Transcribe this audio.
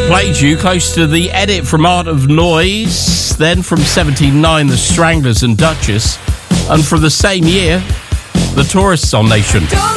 played you close to the edit from Art of Noise, then from 79, The Stranglers and Duchess, and from the same year, The Tourists on Nation.